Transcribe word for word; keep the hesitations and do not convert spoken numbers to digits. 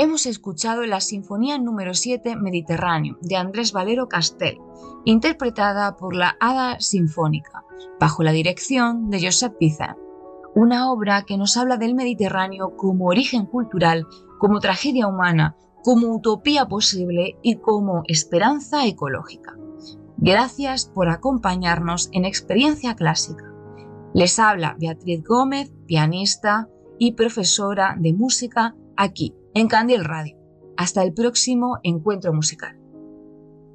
Hemos escuchado la Sinfonía número siete Mediterráneo de Andrés Valero Castell, interpretada por la Hada Sinfónica, bajo la dirección de Josep Pizan. Una obra que nos habla del Mediterráneo como origen cultural, como tragedia humana, como utopía posible y como esperanza ecológica. Gracias por acompañarnos en Experiencia Clásica. Les habla Beatriz Gómez, pianista y profesora de música aquí en Candil Radio. Hasta el próximo encuentro musical.